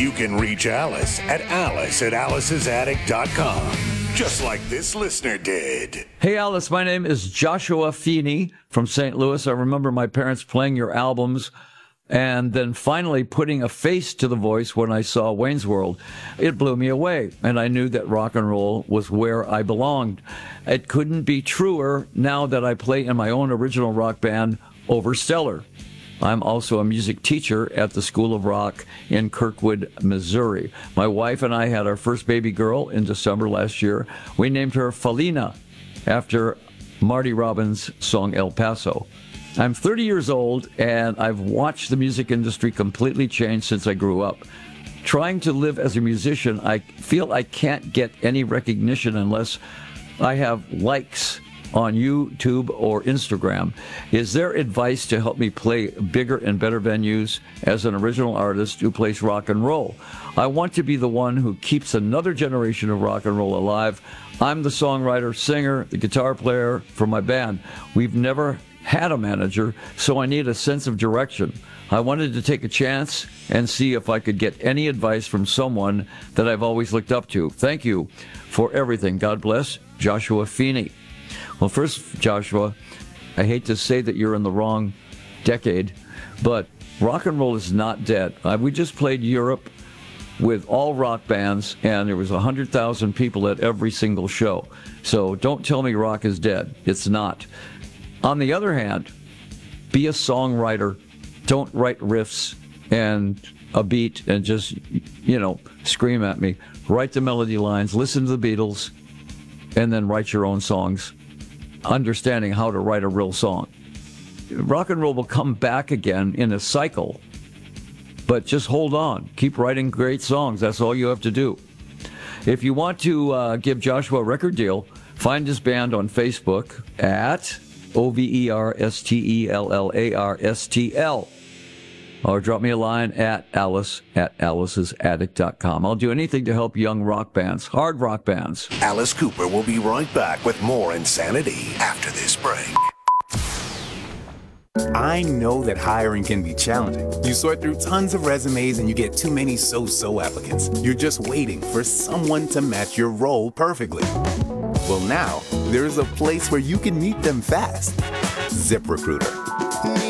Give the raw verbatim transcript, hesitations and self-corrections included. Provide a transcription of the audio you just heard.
You can reach Alice at alice at alice's attic dot com, just like this listener did. Hey, Alice, my name is Joshua Feeney from Saint Louis. I remember my parents playing your albums and then finally putting a face to the voice when I saw Wayne's World. It blew me away, and I knew that rock and roll was where I belonged. It couldn't be truer now that I play in my own original rock band, Overstellar. I'm also a music teacher at the School of Rock in Kirkwood, Missouri. My wife and I had our first baby girl in December last year. We named her Felina after Marty Robbins' song El Paso. I'm thirty years old, and I've watched the music industry completely change since I grew up. Trying to live as a musician, I feel I can't get any recognition unless I have likes on YouTube or Instagram. Is there advice to help me play bigger and better venues as an original artist who plays rock and roll? I want to be the one who keeps another generation of rock and roll alive. I'm the songwriter, singer, the guitar player for my band. We've never had a manager, so I need a sense of direction. I wanted to take a chance and see if I could get any advice from someone that I've always looked up to. Thank you for everything. God bless, Joshua Feeney. Well, first, Joshua, I hate to say that you're in the wrong decade, but rock and roll is not dead. Uh, we just played Europe with all rock bands, and there was one hundred thousand people at every single show. So don't tell me rock is dead. It's not. On the other hand, be a songwriter. Don't write riffs and a beat and just, you know, scream at me. Write the melody lines, listen to the Beatles, and then write your own songs, understanding how to write a real song. Rock and roll will come back again in a cycle, but just hold on. Keep writing great songs. That's all you have to do. If you want to uh, give Joshua a record deal, find his band on Facebook at O V E R S T E L L A R S T L. Or drop me a line at alice at alice's attic dot com. I'll do anything to help young rock bands, hard rock bands. Alice Cooper will be right back with more insanity after this break. I know that hiring can be challenging. You sort through tons of resumes and you get too many so-so applicants. You're just waiting for someone to match your role perfectly. Well, now, there's a place where you can meet them fast. ZipRecruiter.